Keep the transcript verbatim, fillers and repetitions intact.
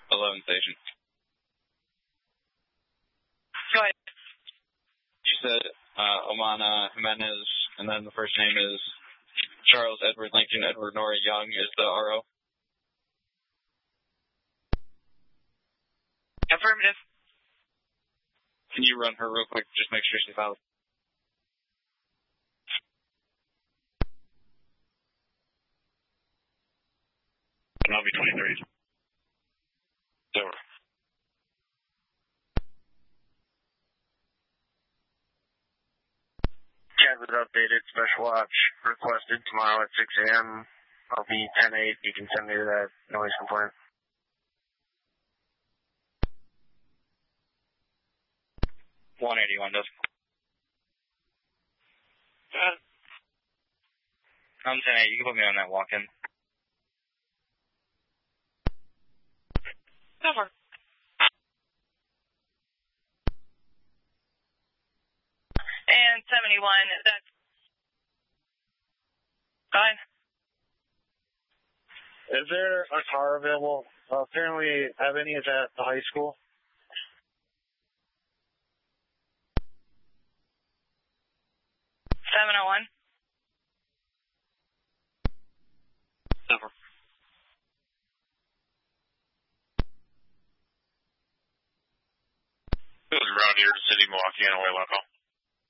eleven station. Go ahead. You said uh, Omana Jimenez, and then the first name is Charles Edward Lincoln Edward Nora Young is the R O. Affirmative. Can you run her real quick? Just make sure she's valid. And I'll be twenty-three. Over. Chat was updated. Special watch requested tomorrow at six a.m. I'll be ten eight. You can send me that noise complaint. one eighty-one does. Uh, I'm ten eight. You can put me on that walk-in. Over. And seventy-one, that's fine. Is there a car available? Uh, apparently, Ebony is at the high school. seven oh one. Over. It was around here, City, Milwaukee, Anaway, local.